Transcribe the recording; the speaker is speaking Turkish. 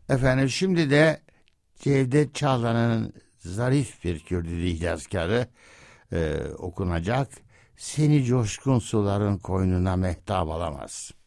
Efendim şimdi de Cevdet Çağlayan'ın zarif bir Kürdili ihlaskarı okunacak. Seni coşkun suların koynuna mehtap alamaz.